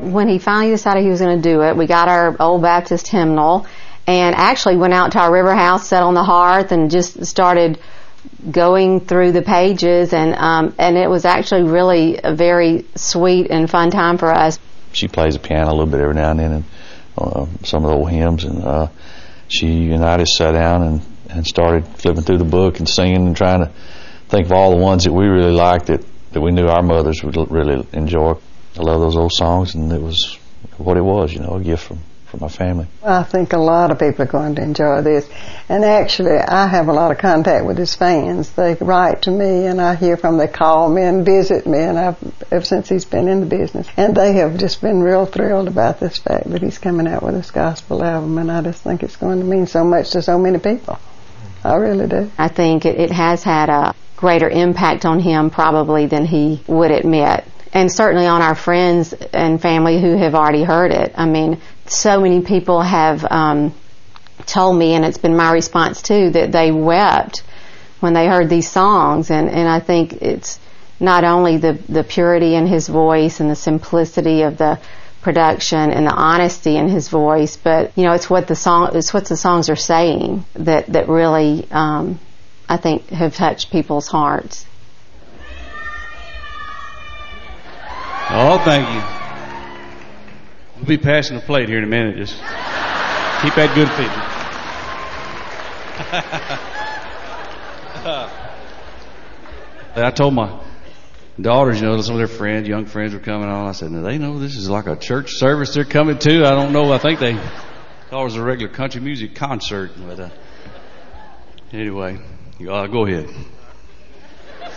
when he finally decided he was going to do it, we got our Old Baptist hymnal and actually went out to our river house, sat on the hearth, and just started going through the pages, and it was actually really a very sweet and fun time for us. She plays the piano a little bit every now and then, and some of the old hymns, and she and I just sat down and started flipping through the book and singing and trying to think of all the ones that we really liked that we knew our mothers would really enjoy. I love those old songs, and it was what it was, a gift from my family. I think a lot of people are going to enjoy this. And actually, I have a lot of contact with his fans. They write to me, and I hear from them. They call me and visit me, and ever since he's been in the business. And they have just been real thrilled about this fact that he's coming out with this gospel album, and I just think it's going to mean so much to so many people. I really do. I think it has had a greater impact on him probably than he would admit. And certainly on our friends and family who have already heard it. I mean, so many people have told me, and it's been my response too, that they wept when they heard these songs. And I think it's not only the purity in his voice and the simplicity of the production and the honesty in his voice, but it's what the songs are saying that really I think have touched people's hearts. Oh, thank you. We'll be passing the plate here in a minute. Just keep that good feeling. I told my daughters, some of their friends, young friends were coming on. I said, "Do they know this is like a church service they're coming to?" I don't know. I think they thought it was a regular country music concert. But anyway, go ahead.